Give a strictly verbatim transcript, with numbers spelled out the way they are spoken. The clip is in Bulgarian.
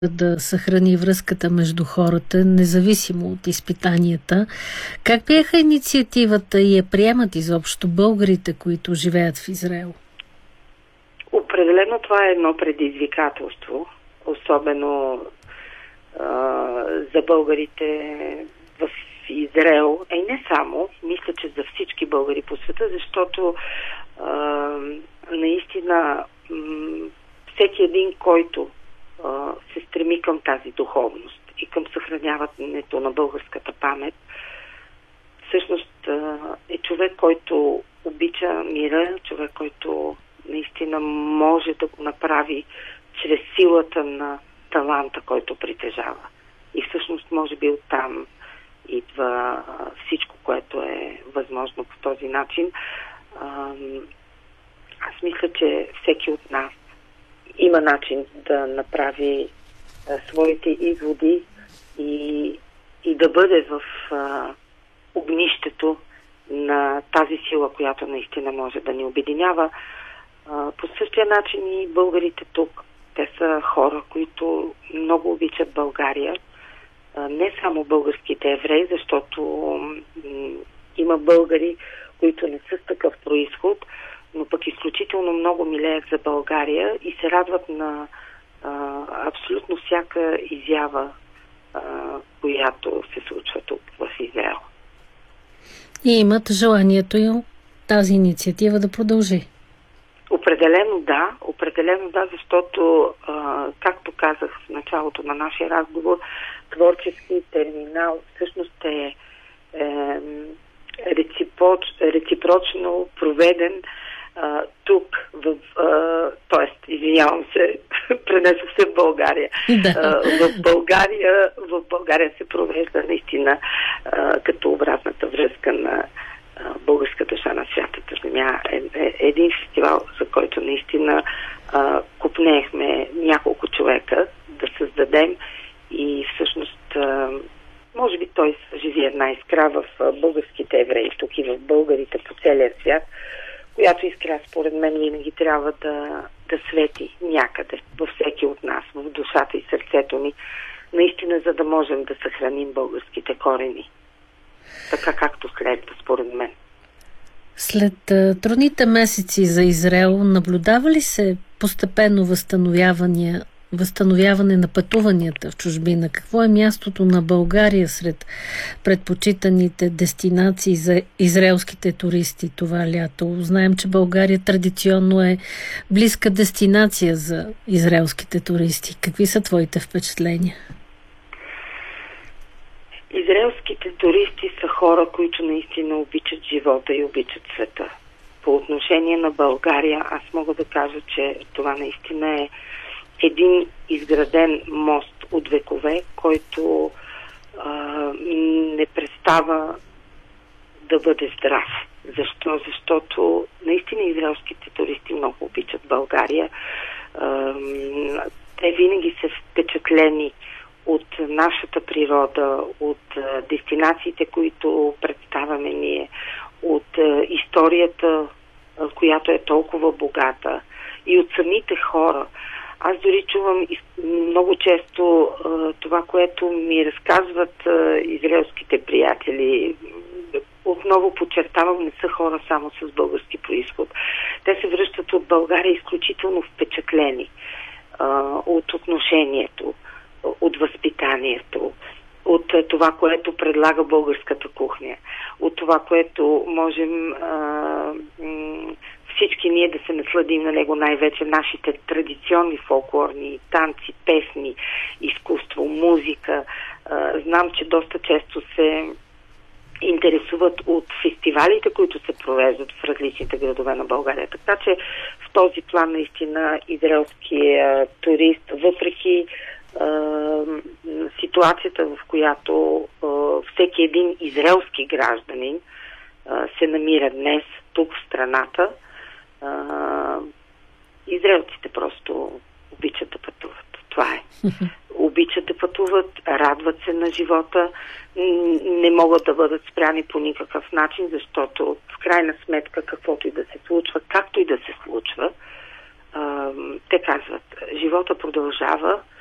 да съхрани връзката между хората, независимо от изпитанията. Как приеха инициативата и я приемат изобщо българите, които живеят в Израел? Определено това е едно предизвикателство, особено а, за българите в Израел, а и не само, мисля, че за всички българи по света, защото а, наистина м- всеки един, който а, се стреми към тази духовност и към съхраняването на българската памет, всъщност а, е човек, който обича мира, човек, който наистина може да го направи чрез силата на таланта, който притежава. И всъщност може би оттам идва всичко, което е възможно по този начин. Аз мисля, че всеки от нас има начин да направи своите изводи и, и да бъде в а, огнището на тази сила, която наистина може да ни обединява. А, по същия начин и българите тук. Те са хора, които много обичат България. А, не само българските евреи, защото м- има българи, които не са с такъв произход, но пък изключително много милеят за България и се радват на а, абсолютно всяка изява, а, която се случва тук в Израел. И имат желанието и тази инициатива да продължи. Определено да, определено да, защото, а, както казах в началото на нашия разговор, творчески терминал всъщност е, е реципроч, реципрочно проведен а, тук, в, а, т.е. извинявам се, пренесох се в България. Да. А, в България. В България се провежда наистина а, като обратната връзка на а, българската душа на святата земя. Е, е, един фестивал, за който наистина а, купнеехме няколко човека да създадем и всъщност а, може би той съживи една искра в българските евреи, тук и в българите по целия свят, която искра според мен винаги трябва да, да свети някъде, във всеки от нас, в душата и сърцето ни, наистина, за да можем да съхраним българските корени. Така както следва, според мен. След uh, трудните месеци за Израел, наблюдава ли се постепенно възстановяване, възстановяване на пътуванията в чужбина? Какво е мястото на България сред предпочитаните дестинации за израелските туристи това лято? Знаем, че България традиционно е близка дестинация за израелските туристи. Какви са твоите впечатления? Израелските туристи са хора, които наистина обичат живота и обичат света. По отношение на България, аз мога да кажа, че това наистина е един изграден мост от векове, който а, не престава да бъде здрав. Защо? Защото наистина израелските туристи много обичат България. А, те винаги са впечатлени от нашата природа, от а, дестинациите, които представяме ние, от а, историята, а, която е толкова богата, и от самите хора. Аз дори чувам много често а, това, което ми разказват а, израелските приятели. Отново подчертавам, не са хора само с български произход. Те се връщат от България изключително впечатлени а, от отношението, от възпитанието, от а, това, което предлага българската кухня, от това, което можем а, м- всички ние да се насладим на него, най-вече нашите традиционни фолклорни танци, песни, изкуство, музика. А, знам, че доста често се интересуват от фестивалите, които се провеждат в различните градове на България. Така че в този план наистина израелския турист, въпреки а, ситуацията, в която а, всеки един израелски гражданин а, се намира днес тук в страната, Uh, израелците просто обичат да пътуват. Това е. Обичат да пътуват, радват се на живота, не могат да бъдат спряни по никакъв начин, защото в крайна сметка каквото и да се случва, както и да се случва, uh, те казват, живота продължава,